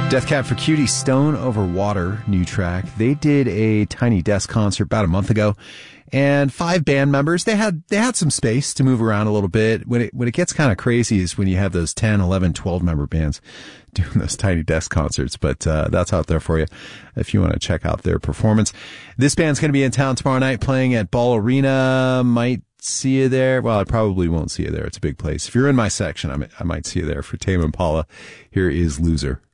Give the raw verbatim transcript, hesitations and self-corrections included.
Death Cab for Cutie, Stone Over Water, new track. They did a Tiny Desk concert about a month ago, and five band members. They had they had some space to move around a little bit. When it when it gets kind of crazy is when you have those ten, eleven, twelve member bands doing those Tiny Desk concerts. But uh, that's out there for you if you want to check out their performance. This band's going to be in town tomorrow night playing at Ball Arena. Might see you there. Well, I probably won't see you there. It's a big place. If you're in my section, I might, I might see you there for Tame Impala. Here is Loser.